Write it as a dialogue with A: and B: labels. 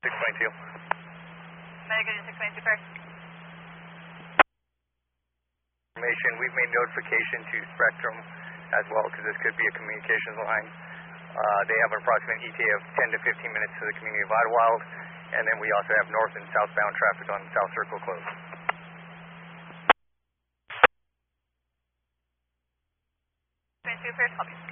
A: 622.
B: Medicaid 622 first.
A: We've made notification to Spectrum as well because this could be a communications line. They have an approximate ETA of 10 to 15 minutes to the community of Idlewild, and then we also have north and southbound traffic on South Circle closed.
B: 22 first, copy.